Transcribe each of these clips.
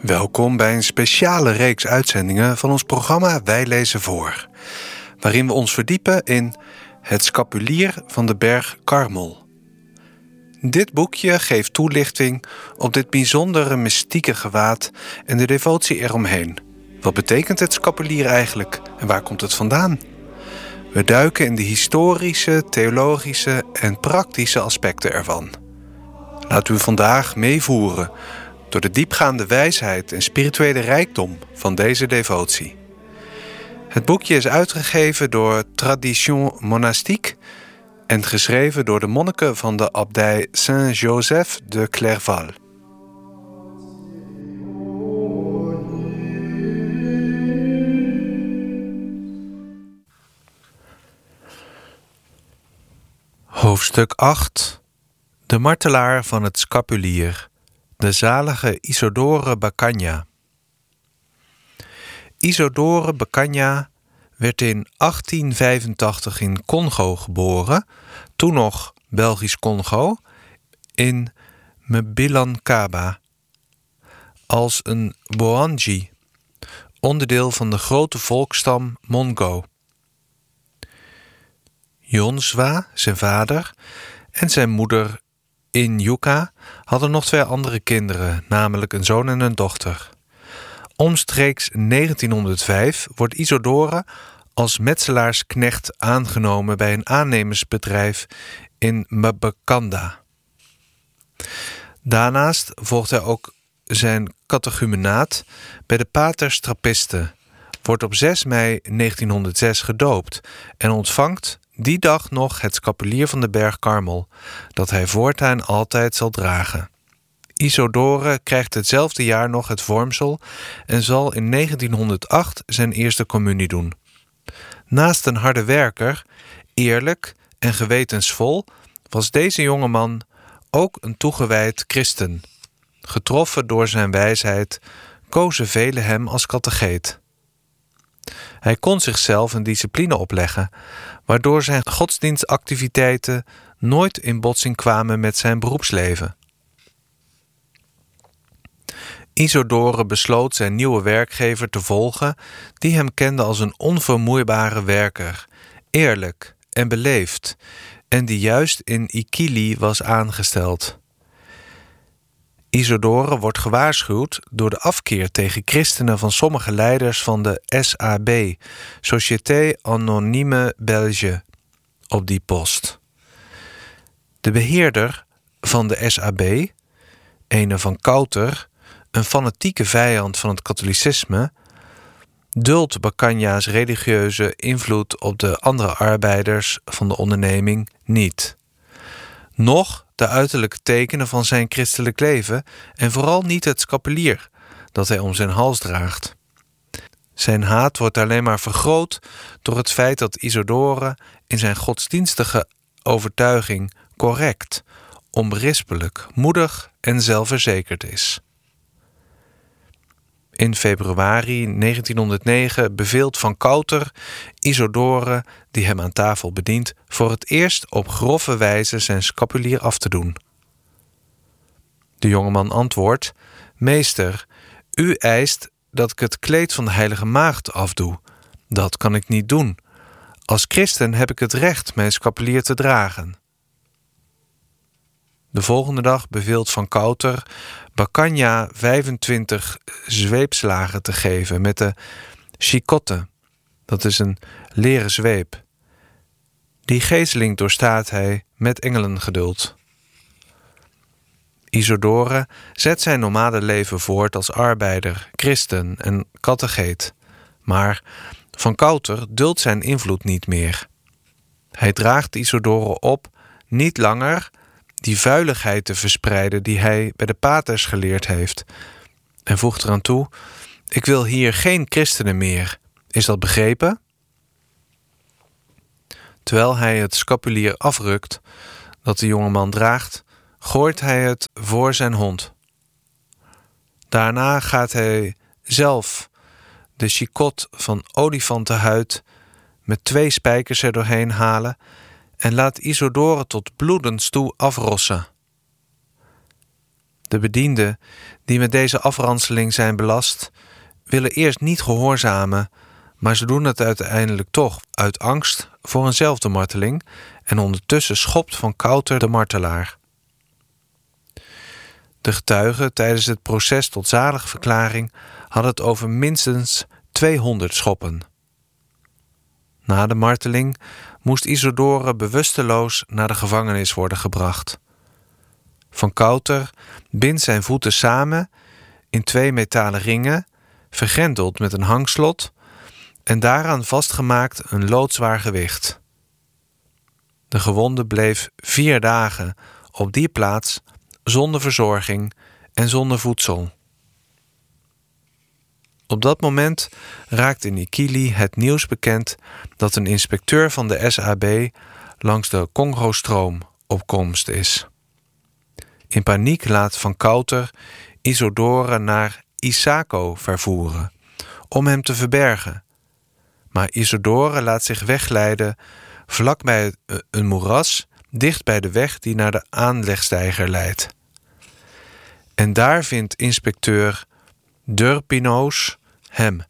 Welkom bij een speciale reeks uitzendingen van ons programma Wij lezen voor, waarin we ons verdiepen in Het Scapulier van de berg Karmel. Dit boekje geeft toelichting op dit bijzondere mystieke gewaad en de devotie eromheen. Wat betekent het scapulier eigenlijk en waar komt het vandaan? We duiken in de historische, theologische en praktische aspecten ervan. Laten we vandaag meevoeren door de diepgaande wijsheid en spirituele rijkdom van deze devotie. Het boekje is uitgegeven door Tradition Monastique en geschreven door de monniken van de abdij Saint-Joseph de Clairval. Hoofdstuk 8. De martelaar van het scapulier, de zalige Isidore Bacagna. Isidore Bacagna werd in 1885 in Congo geboren, toen nog Belgisch Congo, in Mbilankaba, als een Boanji, onderdeel van de grote volksstam Mongo. Jonswa, zijn vader, en zijn moeder Inyuka hadden nog 2 andere kinderen, namelijk een zoon en een dochter. Omstreeks 1905 wordt Isidore als metselaarsknecht aangenomen bij een aannemersbedrijf in Mbakanda. Daarnaast volgt hij ook zijn catechumenaat bij de paters Trappisten, wordt op 6 mei 1906 gedoopt en ontvangt die dag nog het scapulier van de berg Karmel, dat hij voortaan altijd zal dragen. Isidore krijgt hetzelfde jaar nog het vormsel en zal in 1908 zijn eerste communie doen. Naast een harde werker, eerlijk en gewetensvol, was deze jongeman ook een toegewijd christen. Getroffen door zijn wijsheid kozen velen hem als catecheet. Hij kon zichzelf een discipline opleggen, waardoor zijn godsdienstactiviteiten nooit in botsing kwamen met zijn beroepsleven. Isidore besloot zijn nieuwe werkgever te volgen, die hem kende als een onvermoeibare werker, eerlijk en beleefd, en die juist in Ikili was aangesteld. Isidore wordt gewaarschuwd door de afkeer tegen christenen van sommige leiders van de SAB, Société Anonyme Belge, op die post. De beheerder van de SAB, ene van Kouter, een fanatieke vijand van het katholicisme, duldt Bacagna's religieuze invloed op de andere arbeiders van de onderneming niet. Noch de uiterlijke tekenen van zijn christelijk leven en vooral niet het scapulier dat hij om zijn hals draagt. Zijn haat wordt alleen maar vergroot door het feit dat Isidore in zijn godsdienstige overtuiging correct, onberispelijk, moedig en zelfverzekerd is. In februari 1909 beveelt Van Kouter Isidore, die hem aan tafel bedient, voor het eerst op grove wijze zijn scapulier af te doen. De jongeman antwoordt: "Meester, u eist dat ik het kleed van de heilige maagd afdoe. Dat kan ik niet doen. Als christen heb ik het recht mijn scapulier te dragen." De volgende dag beveelt Van Kouter Bacagna 25 zweepslagen te geven met de chicotte, dat is een leren zweep. Die geeseling doorstaat hij met engelengeduld. Isidore zet zijn nomade leven voort als arbeider, christen en catecheet. Maar Van Kouter duldt zijn invloed niet meer. Hij draagt Isidore op niet langer die vuiligheid te verspreiden die hij bij de paters geleerd heeft, en voegt eraan toe: "Ik wil hier geen christenen meer. Is dat begrepen?" Terwijl hij het scapulier afrukt dat de jongeman draagt, gooit hij het voor zijn hond. Daarna gaat hij zelf de chicot van olifantenhuid met 2 spijkers er doorheen halen en laat Isidore tot bloedens toe afrossen. De bedienden die met deze afranseling zijn belast, willen eerst niet gehoorzamen, maar ze doen het uiteindelijk toch uit angst voor eenzelfde marteling en ondertussen schopt Van Kouter de martelaar. De getuigen tijdens het proces tot zaligverklaring hadden het over minstens 200 schoppen. Na de marteling moest Isidore bewusteloos naar de gevangenis worden gebracht. Van Kouter bindt zijn voeten samen in 2 metalen ringen, vergrendeld met een hangslot en daaraan vastgemaakt een loodzwaar gewicht. De gewonde bleef 4 dagen op die plaats zonder verzorging en zonder voedsel. Op dat moment raakt in Ikili het nieuws bekend dat een inspecteur van de SAB langs de Congo-stroom op komst is. In paniek laat Van Kouter Isidore naar Isako vervoeren om hem te verbergen. Maar Isidore laat zich wegleiden vlakbij een moeras dicht bij de weg die naar de aanlegsteiger leidt. En daar vindt inspecteur Durpinoos hem.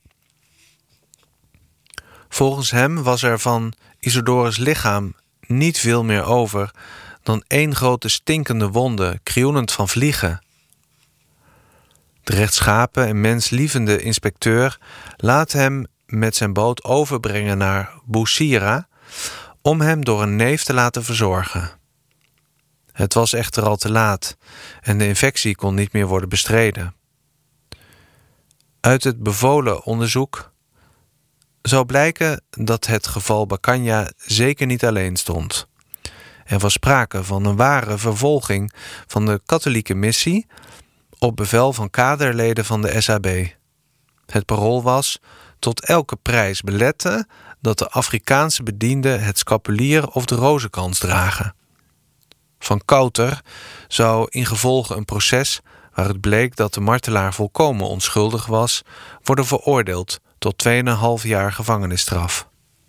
Volgens hem was er van Isidores lichaam niet veel meer over dan 1 grote stinkende wonde, krioelend van vliegen. De rechtschapen en menslievende inspecteur laat hem met zijn boot overbrengen naar Boussira om hem door een neef te laten verzorgen. Het was echter al te laat en de infectie kon niet meer worden bestreden. Uit het bevolen onderzoek zou blijken dat het geval Bakanja zeker niet alleen stond. Er was sprake van een ware vervolging van de katholieke missie op bevel van kaderleden van de SAB. Het parool was tot elke prijs beletten dat de Afrikaanse bedienden het scapulier of de rozenkrans dragen. Van Kouter zou ingevolge een proces waaruit bleek dat de martelaar volkomen onschuldig was, worden veroordeeld tot 2,5 jaar gevangenisstraf.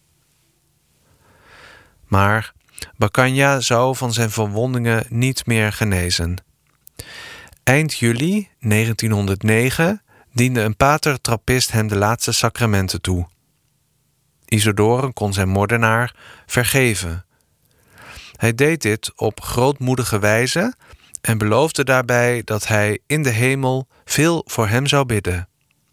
Maar Bakanja zou van zijn verwondingen niet meer genezen. Eind juli 1909 diende een pater-trappist hem de laatste sacramenten toe. Isidore kon zijn moordenaar vergeven. Hij deed dit op grootmoedige wijze en beloofde daarbij dat hij in de hemel veel voor hem zou bidden.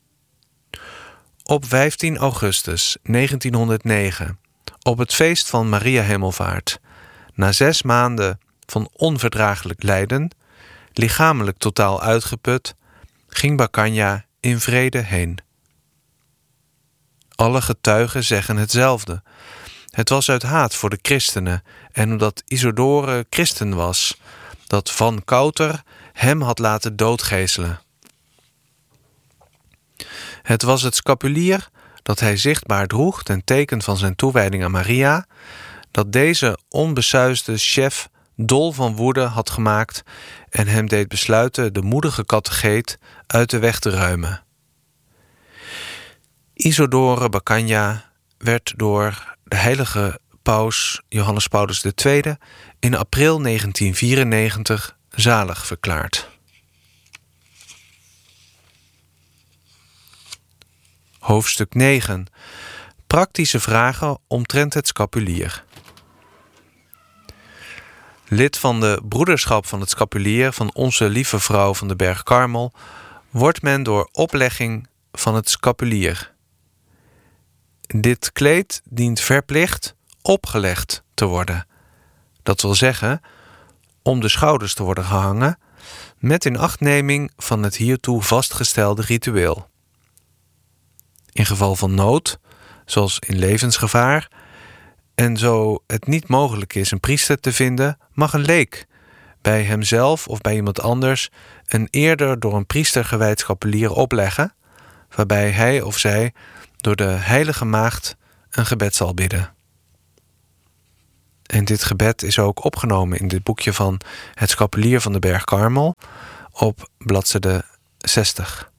Op 15 augustus 1909, op het feest van Maria Hemelvaart, na 6 maanden van onverdraaglijk lijden, lichamelijk totaal uitgeput, ging Bakanja in vrede heen. Alle getuigen zeggen hetzelfde. Het was uit haat voor de christenen en omdat Isidore christen was, dat Van Kouter hem had laten doodgeeselen. Het was het scapulier dat hij zichtbaar droeg ten teken van zijn toewijding aan Maria, dat deze onbesuisde chef dol van woede had gemaakt en hem deed besluiten de moedige katecheet uit de weg te ruimen. Isidore Bakanja werd door de heilige paus Johannes Paulus II in april 1994 zalig verklaard. Hoofdstuk 9. Praktische vragen omtrent het scapulier. Lid van de broederschap van het scapulier van Onze Lieve Vrouw van de Berg Karmel wordt men door oplegging van het scapulier. Dit kleed dient verplicht opgelegd te worden. Dat wil zeggen, om de schouders te worden gehangen, met inachtneming van het hiertoe vastgestelde ritueel. In geval van nood, zoals in levensgevaar, en zo het niet mogelijk is een priester te vinden, mag een leek bij hemzelf of bij iemand anders een eerder door een priester gewijd scapulier opleggen, waarbij hij of zij door de heilige maagd een gebed zal bidden. En dit gebed is ook opgenomen in dit boekje van Het Scapulier van de Berg Karmel op bladzijde 60.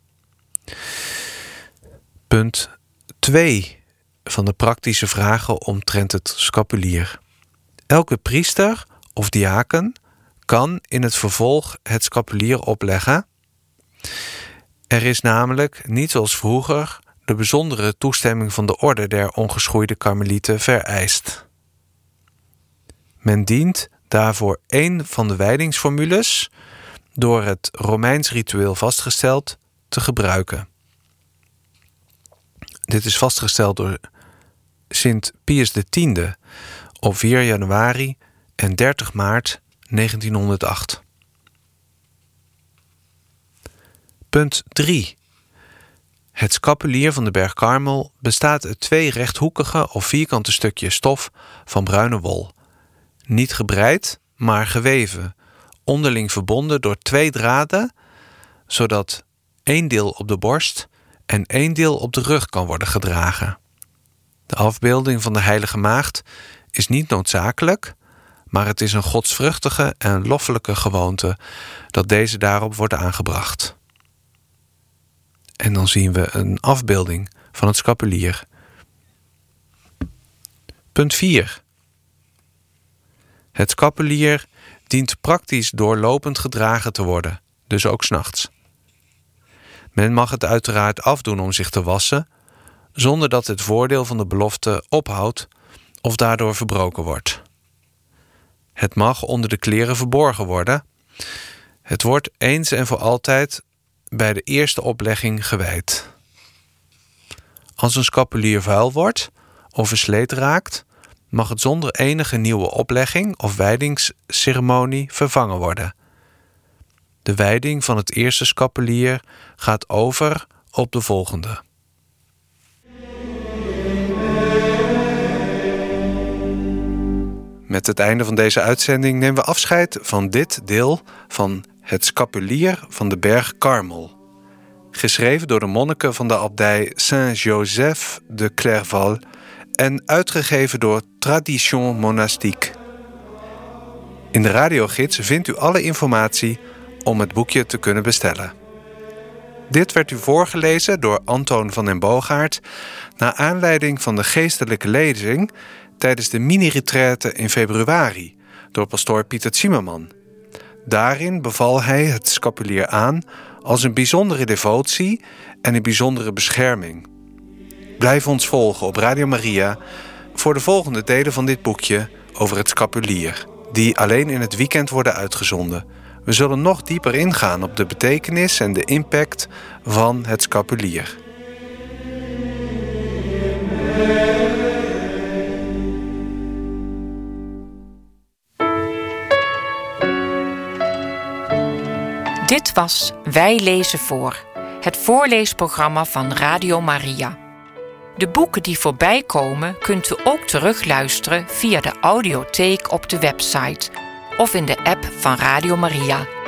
Punt 2 van de praktische vragen omtrent het scapulier. Elke priester of diaken kan in het vervolg het scapulier opleggen. Er is namelijk, niet zoals vroeger, de bijzondere toestemming van de orde der ongeschoeide karmelieten vereist. Men dient daarvoor één van de wijdingsformules, door het Romeins ritueel vastgesteld, te gebruiken. Dit is vastgesteld door Sint Pius X op 4 januari en 30 maart 1908. Punt 3. Het scapulier van de berg Karmel bestaat uit 2 rechthoekige of vierkante stukjes stof van bruine wol. Niet gebreid, maar geweven, onderling verbonden door 2 draden, zodat 1 deel op de borst en 1 deel op de rug kan worden gedragen. De afbeelding van de Heilige Maagd is niet noodzakelijk, maar het is een godsvruchtige en loffelijke gewoonte dat deze daarop wordt aangebracht. En dan zien we een afbeelding van het scapulier. Punt 4. Het scapulier dient praktisch doorlopend gedragen te worden, dus ook 's nachts. Men mag het uiteraard afdoen om zich te wassen, zonder dat het voordeel van de belofte ophoudt of daardoor verbroken wordt. Het mag onder de kleren verborgen worden. Het wordt eens en voor altijd bij de eerste oplegging gewijd. Als een scapulier vuil wordt of versleten raakt, mag het zonder enige nieuwe oplegging of wijdingsceremonie vervangen worden. De wijding van het eerste scapulier gaat over op de volgende. Met het einde van deze uitzending nemen we afscheid van dit deel van het scapulier van de berg Karmel. Geschreven door de monniken van de abdij Saint-Joseph de Clairval en uitgegeven door Tradition Monastique. In de radiogids vindt u alle informatie om het boekje te kunnen bestellen. Dit werd u voorgelezen door Antoon van den Boogaard naar aanleiding van de geestelijke lezing tijdens de mini-retraite in februari door pastoor Pieter Zimmerman. Daarin beval hij het scapulier aan als een bijzondere devotie en een bijzondere bescherming. Blijf ons volgen op Radio Maria voor de volgende delen van dit boekje over het scapulier, die alleen in het weekend worden uitgezonden. We zullen nog dieper ingaan op de betekenis en de impact van het scapulier. Dit was Wij lezen voor, het voorleesprogramma van Radio Maria. De boeken die voorbij komen kunt u ook terugluisteren via de audiotheek op de website of in de app van Radio Maria.